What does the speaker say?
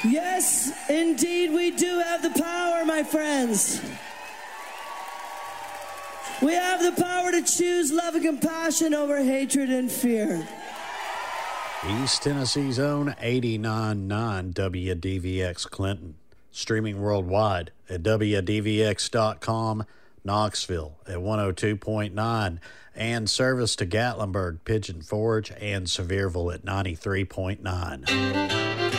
Yes, indeed, we do have the power, my friends. We have the power to choose love and compassion over hatred and fear. East Tennessee's own 89.9 WDVX Clinton. Streaming worldwide at WDVX.com, Knoxville at 102.9, and service to Gatlinburg, Pigeon Forge, and Sevierville at 93.9.